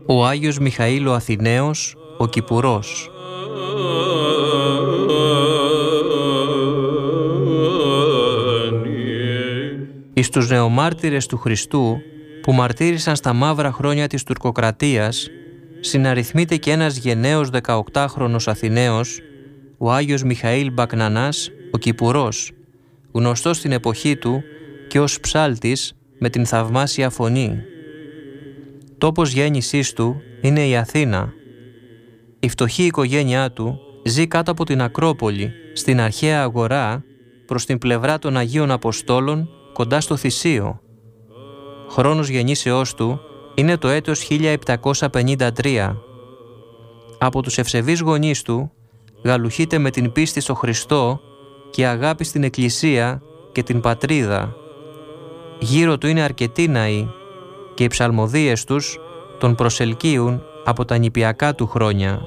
Ο Άγιος Μιχαήλ ο Αθηναίος, ο Κυπουρός. Εις τους νεομάρτυρες του Χριστού που μαρτύρησαν στα μαύρα χρόνια της τουρκοκρατίας, συναριθμείται και ένας γενναίος 18χρονος Αθηναίος, ο Άγιος Μιχαήλ Μπακνανάς, ο Κυπουρός, γνωστός στην εποχή του και ως ψάλτης με την θαυμάσια φωνή. Τόπος γέννησής του είναι η Αθήνα. Η φτωχή οικογένειά του ζει κάτω από την Ακρόπολη, στην αρχαία αγορά, προς την πλευρά των Αγίων Αποστόλων, κοντά στο Θησίο. Χρόνος γεννήσεώς του είναι το έτος 1753. Από τους ευσεβείς γονείς του γαλουχείται με την πίστη στο Χριστό και αγάπη στην Εκκλησία και την πατρίδα. Γύρω του είναι αρκετοί ναοί και οι ψαλμοδίες τους τον προσελκύουν από τα νηπιακά του χρόνια.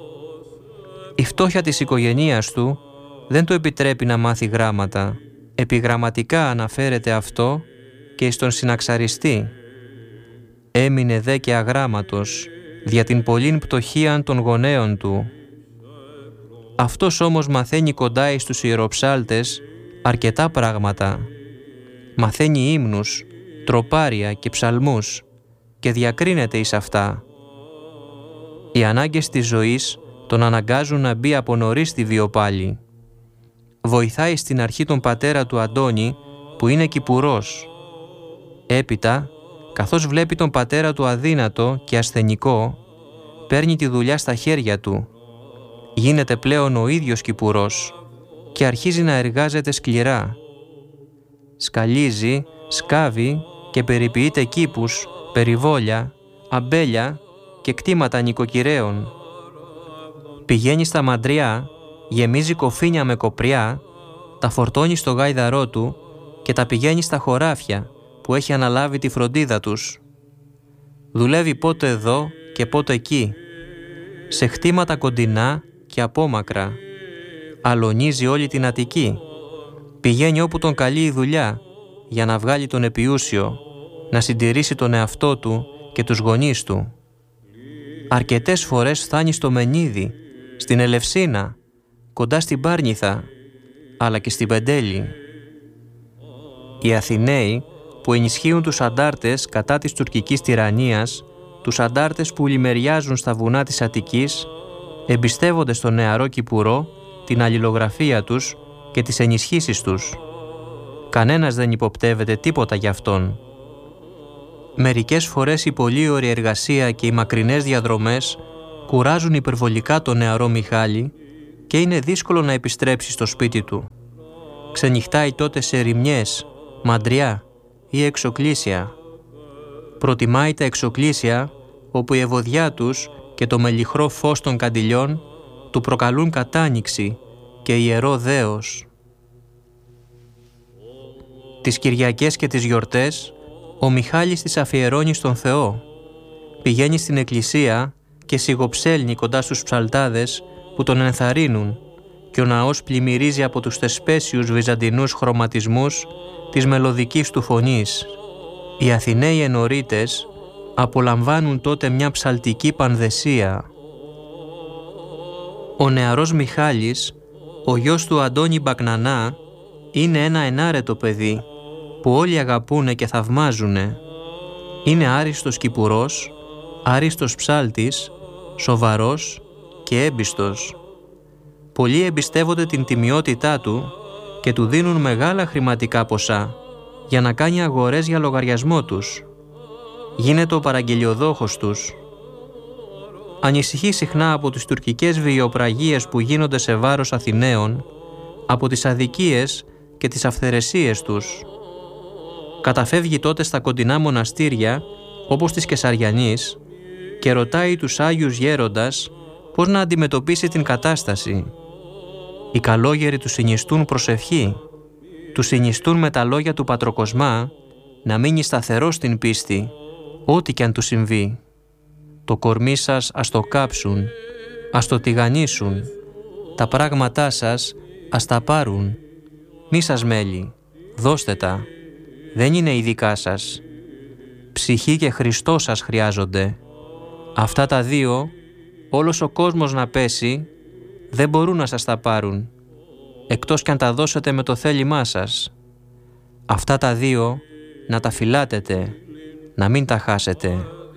Η φτώχεια της οικογένειας του δεν του επιτρέπει να μάθει γράμματα. Επιγραμματικά αναφέρεται αυτό και στον συναξαριστή. Έμεινε δε και αγράμματος δια την πολλήν πτωχίαν των γονέων του. Αυτός όμως μαθαίνει κοντά εις τους ιεροψάλτες αρκετά πράγματα. Μαθαίνει ύμνους, τροπάρια και ψαλμούς και διακρίνεται εις αυτά. Οι ανάγκες της ζωής τον αναγκάζουν να μπει από νωρίς στη βιοπάλη. Βοηθάει στην αρχή τον πατέρα του Αντώνη που είναι Κυπουρός. Έπειτα, καθώς βλέπει τον πατέρα του αδύνατο και ασθενικό, παίρνει τη δουλειά στα χέρια του. Γίνεται πλέον ο ίδιος Κυπουρός και αρχίζει να εργάζεται σκληρά. Σκαλίζει, σκάβει και περιποιείται κήπους, περιβόλια, αμπέλια και κτήματα νοικοκυρέων. Πηγαίνει στα μαντριά, γεμίζει κοφίνια με κοπριά, τα φορτώνει στο γάιδαρό του και τα πηγαίνει στα χωράφια που έχει αναλάβει τη φροντίδα τους. Δουλεύει πότε εδώ και πότε εκεί, σε χτήματα κοντινά και απόμακρα. Αλωνίζει όλη την Αττική. Πηγαίνει όπου τον καλεί η δουλειά για να βγάλει τον επιούσιο, να συντηρήσει τον εαυτό του και τους γονείς του. Αρκετές φορές φτάνει στο Μενίδη, στην Ελευσίνα, κοντά στην Πάρνηθα, αλλά και στην Πεντέλη. Οι Αθηναίοι που ενισχύουν τους αντάρτες κατά της τουρκικής τυραννίας, τους αντάρτες που λιμεριάζουν στα βουνά της Αττικής, εμπιστεύονται στον νεαρό Κυπουρό την αλληλογραφία τους και τις ενισχύσεις τους. Κανένας δεν υποπτεύεται τίποτα γι' αυτόν. Μερικές φορές η πολύωρη εργασία και οι μακρινές διαδρομές κουράζουν υπερβολικά τον νεαρό Μιχάλη και είναι δύσκολο να επιστρέψει στο σπίτι του. Ξενυχτάει τότε σε ρημιές, μαντριά ή εξοκλήσια. Προτιμάει τα εξοκλήσια όπου η ευωδιά τους και το μελιχρό φως των καντιλιών του προκαλούν κατάνοιξη και ιερό δέος. Τις Κυριακές και τις γιορτές ο Μιχάλης τις αφιερώνει στον Θεό. Πηγαίνει στην εκκλησία και σιγοψέλνει κοντά στους ψαλτάδες που τον ενθαρρύνουν και ο ναός πλημμυρίζει από τους θεσπέσιους βυζαντινούς χρωματισμούς της μελωδικής του φωνής. Οι Αθηναίοι ενορίτες απολαμβάνουν τότε μια ψαλτική πανδεσία. Ο νεαρός Μιχάλης, ο γιος του Αντώνη Μπακνανά, είναι ένα ενάρετο παιδί που όλοι αγαπούνε και θαυμάζουνε. Είναι άριστος Κυπουρός, άριστος ψάλτης, σοβαρός και έμπιστος. Πολλοί εμπιστεύονται την τιμιότητά του και του δίνουν μεγάλα χρηματικά ποσά για να κάνει αγορές για λογαριασμό τους. Γίνεται ο παραγγελιοδόχος τους. Ανησυχεί συχνά από τις τουρκικές βιαιοπραγίες που γίνονται σε βάρος Αθηναίων, από τις αδικίες και τις αυθαιρεσίες τους. Καταφεύγει τότε στα κοντινά μοναστήρια, όπως της Κεσαριανής, και ρωτάει τους Άγιους Γέροντας πώς να αντιμετωπίσει την κατάσταση. Οι καλόγεροι του συνιστούν προσευχή, του συνιστούν με τα λόγια του Πατροκοσμά να μείνει σταθερός στην πίστη, ό,τι κι αν του συμβεί. Το κορμί σας ας το κάψουν, ας το τηγανίσουν, τα πράγματά σας ας τα πάρουν. Μη σας μέλει, δώστε τα, δεν είναι η δικά σας. Ψυχή και Χριστός σας χρειάζονται. Αυτά τα δύο, όλος ο κόσμος να πέσει, δεν μπορούν να σας τα πάρουν, εκτός κι αν τα δώσετε με το θέλημά σας. Αυτά τα δύο να τα φυλάτετε, να μην τα χάσετε.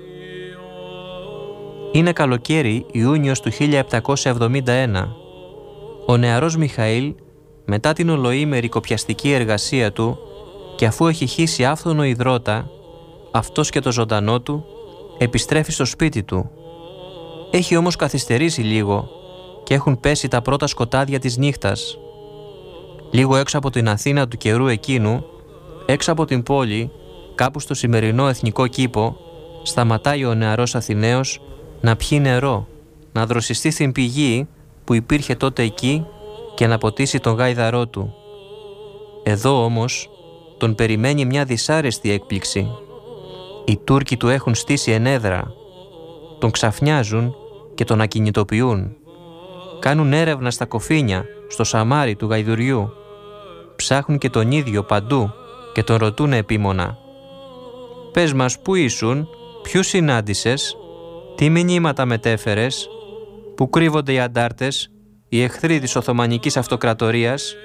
Είναι καλοκαίρι, Ιούνιος του 1771. Ο νεαρός Μιχαήλ, μετά την ολοήμερη κοπιαστική εργασία του και αφού έχει χύσει άφθονο υδρότα, αυτός και το ζωντανό του, επιστρέφει στο σπίτι του. Έχει όμως καθυστερήσει λίγο και έχουν πέσει τα πρώτα σκοτάδια της νύχτας. Λίγο έξω από την Αθήνα του καιρού εκείνου, έξω από την πόλη, κάπου στο σημερινό εθνικό κήπο, σταματάει ο νεαρός Αθηναίος να πιει νερό, να δροσιστεί στην πηγή που υπήρχε τότε εκεί και να ποτίσει τον γάιδαρό του. Εδώ όμως τον περιμένει μια δυσάρεστη έκπληξη. Οι Τούρκοι του έχουν στήσει ενέδρα, τον ξαφνιάζουν και τον ακινητοποιούν. Κάνουν έρευνα στα κοφίνια, στο σαμάρι του γαϊδουριού. Ψάχνουν και τον ίδιο παντού και τον ρωτούν επίμονα. «Πες μας, πού ήσουν, ποιους συνάντησες, τι μηνύματα μετέφερες, πού κρύβονται οι αντάρτες, οι εχθροί της Οθωμανικής Αυτοκρατορίας?»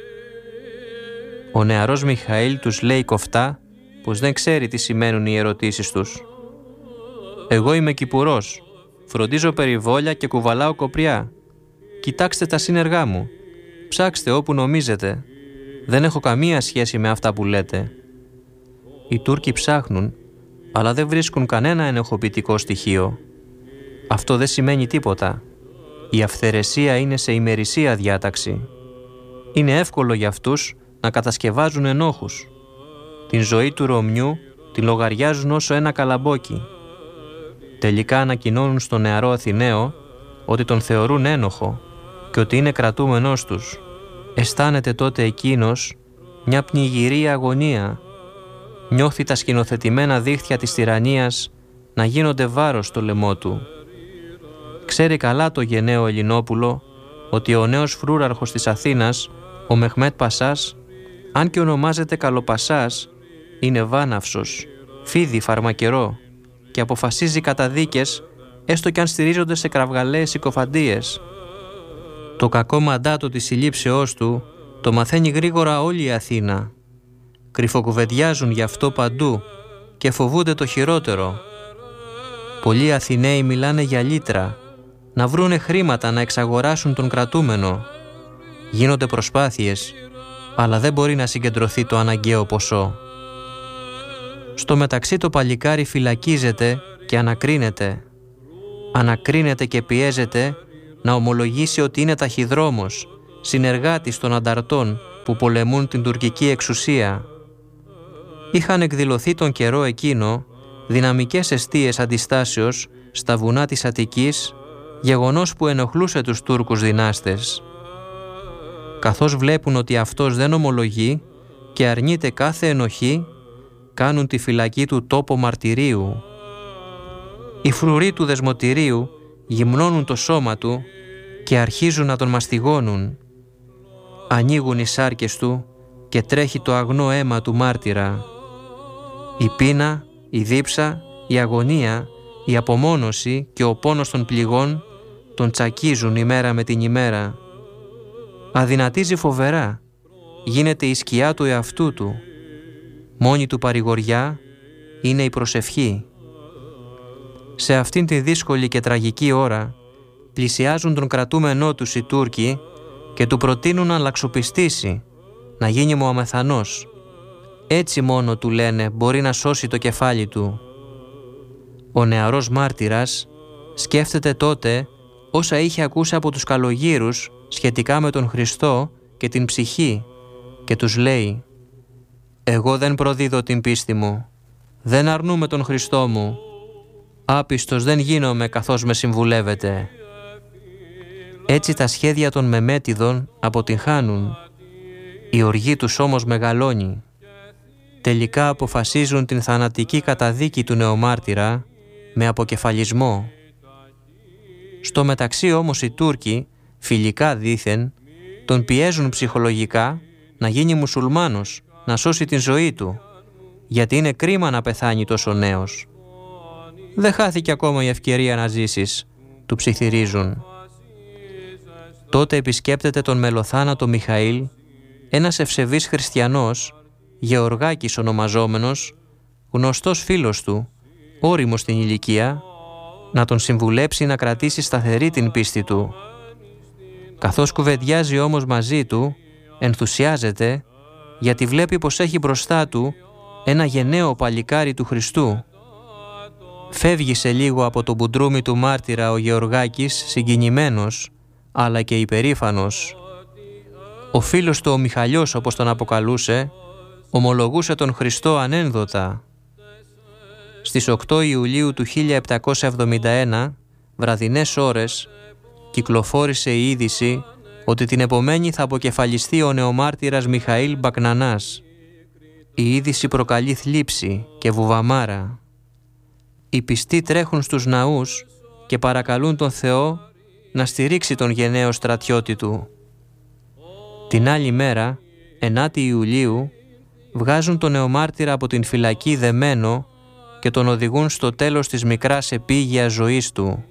Ο νεαρός Μιχαήλ τους λέει κοφτά πως δεν ξέρει τι σημαίνουν οι ερωτήσεις τους. «Εγώ είμαι κυπουρός, φροντίζω περιβόλια και κουβαλάω κοπριά. Κοιτάξτε τα σύνεργά μου, ψάξτε όπου νομίζετε. Δεν έχω καμία σχέση με αυτά που λέτε». Οι Τούρκοι ψάχνουν, αλλά δεν βρίσκουν κανένα ενοχοποιητικό στοιχείο. Αυτό δεν σημαίνει τίποτα. Η αυθαιρεσία είναι σε ημερησία διάταξη. Είναι εύκολο για αυτούς να κατασκευάζουν ενόχους. Την ζωή του Ρωμιού την λογαριάζουν όσο ένα καλαμπόκι. Τελικά ανακοινώνουν στον νεαρό Αθηναίο ότι τον θεωρούν ένοχο και ότι είναι κρατούμενός τους. Αισθάνεται τότε εκείνος μια πνιγυρή αγωνία. Νιώθει τα σκηνοθετημένα δίχτυα της τυραννίας να γίνονται βάρος στο λαιμό του. Ξέρει καλά το γενναίο Ελληνόπουλο ότι ο νέος φρούραρχος της Αθήνας, ο Μεχμέτ Πασάς, αν και ονομάζεται Καλοπασάς, είναι βάναυσος, φίδι φαρμακερό και αποφασίζει καταδίκες έστω κι αν στηρίζονται σε κραυγαλαίες συκοφαντίες. Το κακό μαντάτο της συλλήψεώς του το μαθαίνει γρήγορα όλη η Αθήνα. Κρυφοκουβεντιάζουν γι' αυτό παντού και φοβούνται το χειρότερο. Πολλοί Αθηναίοι μιλάνε για λύτρα, να βρούνε χρήματα να εξαγοράσουν τον κρατούμενο. Γίνονται προσπάθειες, αλλά δεν μπορεί να συγκεντρωθεί το αναγκαίο ποσό. Στο μεταξύ το παλικάρι φυλακίζεται και ανακρίνεται. Ανακρίνεται και πιέζεται να ομολογήσει ότι είναι ταχυδρόμος, συνεργάτης των ανταρτών που πολεμούν την τουρκική εξουσία. Είχαν εκδηλωθεί τον καιρό εκείνο δυναμικές εστίες αντιστάσεως στα βουνά της Αττικής, γεγονός που ενοχλούσε τους Τούρκους δυνάστες. Καθώς βλέπουν ότι αυτός δεν ομολογεί και αρνείται κάθε ενοχή, κάνουν τη φυλακή του τόπο μαρτυρίου. Οι φρουροί του δεσμοτηρίου γυμνώνουν το σώμα του και αρχίζουν να τον μαστιγώνουν. Ανοίγουν οι σάρκες του και τρέχει το αγνό αίμα του μάρτυρα. Η πείνα, η δίψα, η αγωνία, η απομόνωση και ο πόνος των πληγών τον τσακίζουν ημέρα με την ημέρα. Αδυνατίζει φοβερά, γίνεται η σκιά του εαυτού του. Μόνη του παρηγοριά είναι η προσευχή. Σε αυτήν τη δύσκολη και τραγική ώρα πλησιάζουν τον κρατούμενό τους οι Τούρκοι και του προτείνουν να αλλαξοπιστήσει, να γίνει Μωαμεθανός. Έτσι μόνο, του λένε, μπορεί να σώσει το κεφάλι του. Ο νεαρός μάρτυρας σκέφτεται τότε όσα είχε ακούσει από τους καλογύρους σχετικά με τον Χριστό και την ψυχή και τους λέει «Εγώ δεν προδίδω την πίστη μου, δεν αρνούμαι τον Χριστό μου, άπιστος δεν γίνομαι καθώς με συμβουλεύετε». Έτσι τα σχέδια των Μεμέτιδων αποτυγχάνουν, η οργή τους όμως μεγαλώνει. Τελικά αποφασίζουν την θανατική καταδίκη του νεομάρτυρα με αποκεφαλισμό. Στο μεταξύ όμως οι Τούρκοι, φιλικά δήθεν, τον πιέζουν ψυχολογικά να γίνει μουσουλμάνος, να σώσει την ζωή του, γιατί είναι κρίμα να πεθάνει τόσο νέος. «Δεν χάθηκε ακόμα η ευκαιρία να ζήσεις», του ψιθυρίζουν. Τότε επισκέπτεται τον μελοθάνατο Μιχαήλ ένας ευσεβής χριστιανός, Γεωργάκης ονομαζόμενος, γνωστός φίλος του, ώριμος στην ηλικία, να τον συμβουλέψει να κρατήσει σταθερή την πίστη του. Καθώς κουβεντιάζει όμως μαζί του, ενθουσιάζεται γιατί βλέπει πως έχει μπροστά του ένα γενναίο παλικάρι του Χριστού. Φεύγει σε λίγο από το μπουντρούμι του μάρτυρα ο Γεωργάκης συγκινημένος, αλλά και υπερήφανος. Ο φίλος του ο Μιχαλιός, όπως τον αποκαλούσε, ομολογούσε τον Χριστό ανένδοτα. Στις 8 Ιουλίου του 1771, βραδινές ώρες, κυκλοφόρησε η είδηση ότι την επομένη θα αποκεφαλιστεί ο νεομάρτυρας Μιχαήλ Μπακνανάς. Η είδηση προκαλεί θλίψη και βουβαμάρα. Οι πιστοί τρέχουν στους ναούς και παρακαλούν τον Θεό να στηρίξει τον γενναίο στρατιώτη του. Την άλλη μέρα, 9η Ιουλίου, βγάζουν τον νεομάρτυρα από την φυλακή δεμένο και τον οδηγούν στο τέλος της μικράς επίγειας ζωής του.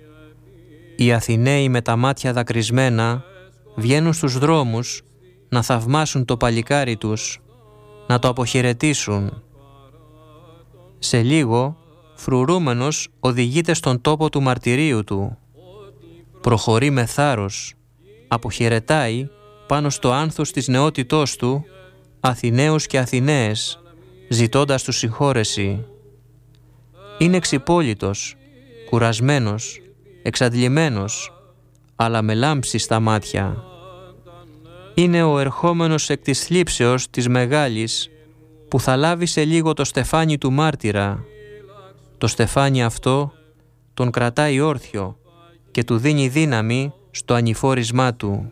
Οι Αθηναίοι με τα μάτια δακρυσμένα βγαίνουν στους δρόμους να θαυμάσουν το παλικάρι τους, να το αποχαιρετήσουν. Σε λίγο, φρουρούμενος οδηγείται στον τόπο του μαρτυρίου του. Προχωρεί με θάρρος, αποχαιρετάει πάνω στο άνθος της νεότητός του Αθηναίους και Αθηναίες, ζητώντας τους συγχώρεση. Είναι εξυπόλυτος, κουρασμένος, εξαντλημένος, αλλά με λάμψη στα μάτια. Είναι ο ερχόμενος εκ της θλίψεως της μεγάλης, που θα λάβει σε λίγο το στεφάνι του μάρτυρα. Το στεφάνι αυτό τον κρατάει όρθιο και του δίνει δύναμη στο ανηφόρισμά του.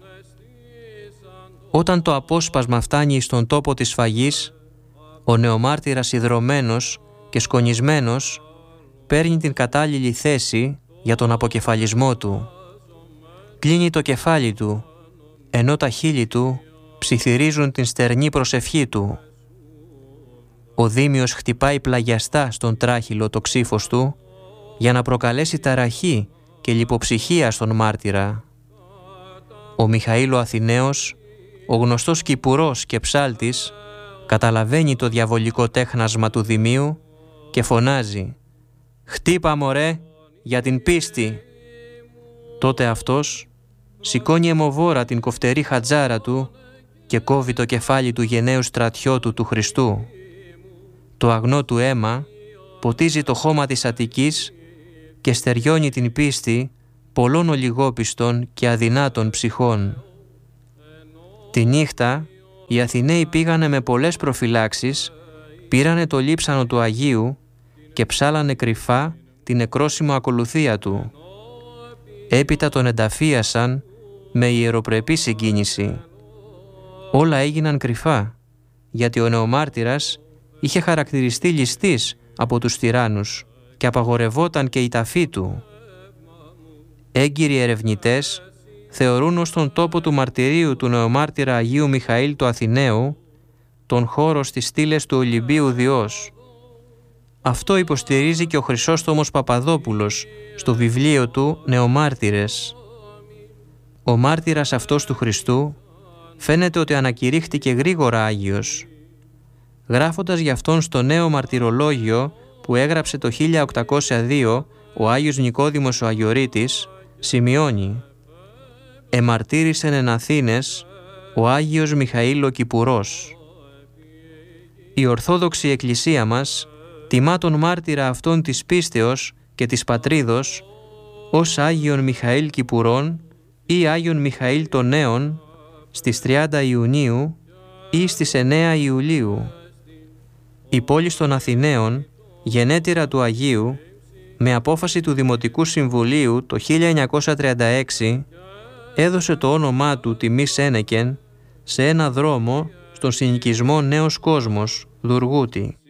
Όταν το απόσπασμα φτάνει στον τόπο της σφαγής, ο νεομάρτυρας ιδρωμένος και σκονισμένος παίρνει την κατάλληλη θέση για τον αποκεφαλισμό του. Κλείνει το κεφάλι του, ενώ τα χείλη του ψιθυρίζουν την στερνή προσευχή του. Ο Δήμιος χτυπάει πλαγιαστά στον τράχυλο το ξύφος του για να προκαλέσει ταραχή και λιποψυχία στον μάρτυρα. Ο Μιχαήλ ο Αθηναίος, ο γνωστός κυπουρός και ψάλτης, καταλαβαίνει το διαβολικό τέχνασμα του Δημίου και φωνάζει «Χτύπα μωρέ, για την πίστη!» Τότε αυτός σηκώνει αιμοβόρα την κοφτερή χατζάρα του και κόβει το κεφάλι του γενναίου στρατιώτου του Χριστού. Το αγνό του αίμα ποτίζει το χώμα της Αττικής και στεριώνει την πίστη πολλών ολιγόπιστων και αδυνάτων ψυχών. Τη νύχτα οι Αθηναίοι πήγανε με πολλές προφυλάξεις, πήρανε το λείψανο του Αγίου και ψάλανε κρυφά την νεκρόσιμο ακολουθία του. Έπειτα τον ενταφίασαν με ιεροπρεπή συγκίνηση. Όλα έγιναν κρυφά, γιατί ο νεομάρτυρας είχε χαρακτηριστεί ληστής από τους τυράννους και απαγορευόταν και η ταφή του. Έγκυροι ερευνητές θεωρούν ως τον τόπο του μαρτυρίου του νεομάρτυρα Αγίου Μιχαήλ του Αθηναίου τον χώρο στις στήλες του Ολυμπίου Διός. Αυτό υποστηρίζει και ο Χρυσόστομος Παπαδόπουλος στο βιβλίο του «Νεομάρτυρες». Ο μάρτυρας αυτός του Χριστού φαίνεται ότι ανακηρύχθηκε γρήγορα Άγιος. Γράφοντας για αυτόν στο νέο μαρτυρολόγιο που έγραψε το 1802 ο Άγιος Νικόδημος ο Αγιορείτης, σημειώνει «Εμαρτύρησεν εν Αθήνες ο Άγιος Μιχαήλ ο Κυπουρός». Η Ορθόδοξη Εκκλησία μας τιμά τον μάρτυρα αυτόν της πίστεως και της πατρίδος ως Άγιον Μιχαήλ Κυπουρών ή Άγιον Μιχαήλ των Νέων στις 30 Ιουνίου ή στις 9 Ιουλίου. Η πόλη των Αθηναίων, γενέτειρα του Αγίου, με απόφαση του Δημοτικού Συμβουλίου το 1936 έδωσε το όνομά του τιμής Ένεκεν σε ένα δρόμο στον συνοικισμό Νέος Κόσμος, Δουργούτη.